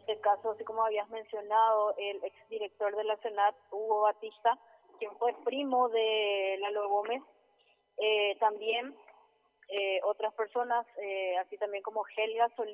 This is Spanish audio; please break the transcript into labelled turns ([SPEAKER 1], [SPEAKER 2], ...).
[SPEAKER 1] este caso, así como habías mencionado, el exdirector de la Senat, Hugo Batista, quien fue primo de Lalo Gómez, también otras personas, así también como Helga Solís,